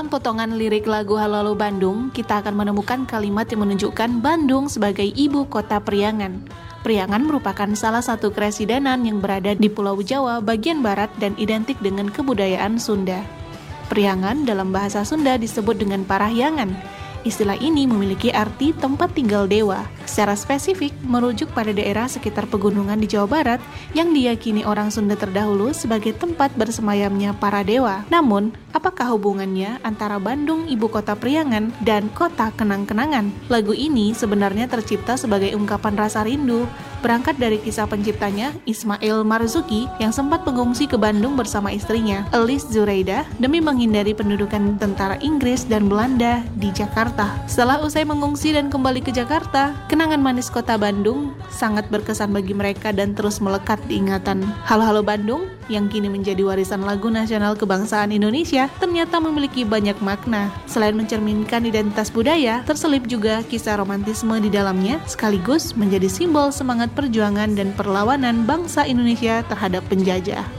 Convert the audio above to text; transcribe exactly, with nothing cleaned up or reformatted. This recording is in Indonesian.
Dalam potongan lirik lagu Halo Halo Bandung, kita akan menemukan kalimat yang menunjukkan Bandung sebagai ibu kota Priangan. Priangan merupakan salah satu keresidenan yang berada di Pulau Jawa bagian barat dan identik dengan kebudayaan Sunda. Priangan dalam bahasa Sunda disebut dengan Parahyangan. Istilah ini memiliki arti tempat tinggal dewa. Secara spesifik, merujuk pada daerah sekitar pegunungan di Jawa Barat yang diyakini orang Sunda terdahulu sebagai tempat bersemayamnya para dewa. Namun, apakah hubungannya antara Bandung, ibu kota Priangan, dan kota kenang-kenangan? Lagu ini sebenarnya tercipta sebagai ungkapan rasa rindu, berangkat dari kisah penciptanya, Ismail Marzuki, yang sempat mengungsi ke Bandung bersama istrinya, Elis Zureida, demi menghindari pendudukan tentara Inggris dan Belanda di Jakarta. Setelah usai mengungsi dan kembali ke Jakarta, kenangan manis kota Bandung sangat berkesan bagi mereka dan terus melekat di ingatan. Halo Halo Bandung, yang kini menjadi warisan lagu nasional kebangsaan Indonesia, ternyata memiliki banyak makna. Selain mencerminkan identitas budaya, terselip juga kisah romantisme di dalamnya, sekaligus menjadi simbol semangat perjuangan dan perlawanan bangsa Indonesia terhadap penjajah.